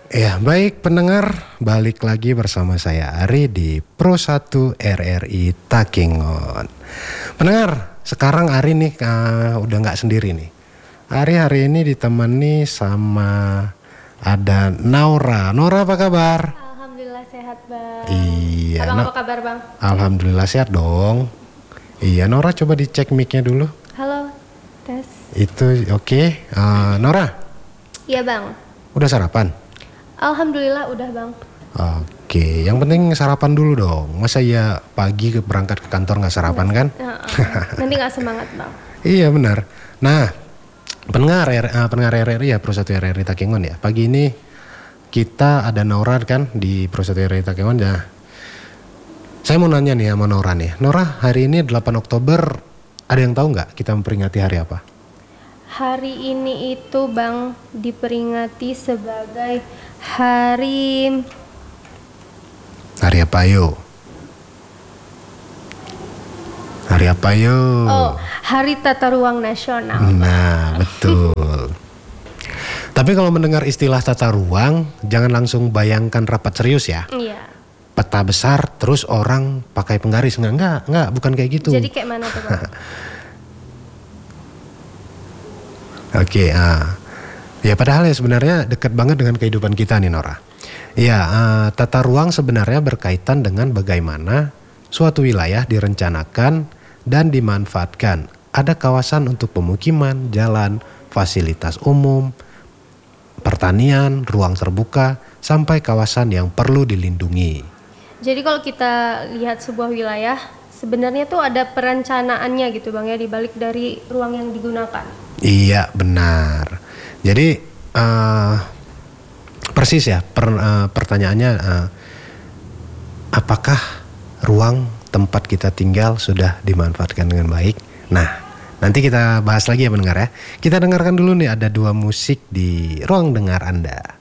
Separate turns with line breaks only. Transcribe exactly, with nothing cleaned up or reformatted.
Ya, baik pendengar, balik lagi bersama saya Ari di Pro satu R R I Takengon. Pendengar, sekarang Ari nih uh, udah gak sendiri nih. Ari hari ini ditemani sama ada Naura. Naura apa kabar?
Alhamdulillah sehat bang.
Iya.
Abang
Na-
apa kabar bang?
Alhamdulillah sehat dong. Iya, Naura coba dicek mic-nya dulu.
Halo, tes.
Itu oke. Okay. Uh, Naura,
Iya bang.
udah sarapan?
Alhamdulillah udah bang.
Oke, yang penting sarapan dulu dong. Masa ya pagi ke berangkat ke kantor nggak sarapan kan?
Ya, uh, nanti nggak semangat bang.
Iya benar. Nah, pendengar uh, pendengar R R I ya Pro satu R R I Takengon ya. Pagi ini kita ada Naura kan di Pro satu R R I Takengon ya. Saya mau nanya nih sama Naura nih. Naura, hari ini delapan Oktober, ada yang tahu nggak kita memperingati hari apa?
Hari ini itu bang diperingati sebagai hari
Hari apa yo? Hari apa yo?
Oh, Hari Tata Ruang Nasional.
Nah, betul. Tapi kalau mendengar istilah tata ruang, jangan langsung bayangkan rapat serius ya.
Iya.
Peta besar, terus orang pakai penggaris. Enggak, enggak, enggak, bukan kayak gitu.
Jadi kayak mana tuh bang?
Oke, ah. Ya padahal ya sebenarnya dekat banget dengan kehidupan kita nih Nora. Ya, uh, tata ruang sebenarnya berkaitan dengan bagaimana suatu wilayah direncanakan dan dimanfaatkan. Ada kawasan untuk pemukiman, jalan, fasilitas umum, pertanian, ruang terbuka, sampai kawasan yang perlu dilindungi.
Jadi kalau kita lihat sebuah wilayah, sebenarnya tuh ada perencanaannya gitu bang ya, dibalik dari ruang yang digunakan.
Iya benar. Jadi uh, persis ya per, uh, pertanyaannya uh, apakah ruang tempat kita tinggal sudah dimanfaatkan dengan baik? Nah, nanti kita bahas lagi ya pendengar ya. Kita dengarkan dulu nih ada dua musik di ruang dengar Anda.